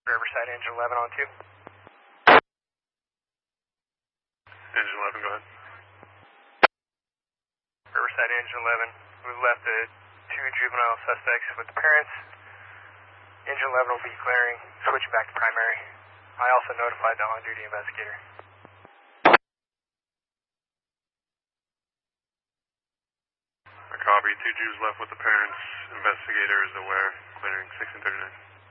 Riverside, Engine 11 on 2. Engine 11, go ahead. Riverside, Engine 11. We've left the 2 juvenile suspects with the parents. Engine 11 will be clearing, switching back to primary. I also notified the on-duty investigator. A copy, 2 Jews left with the parents. Investigator is aware, clearing 1639.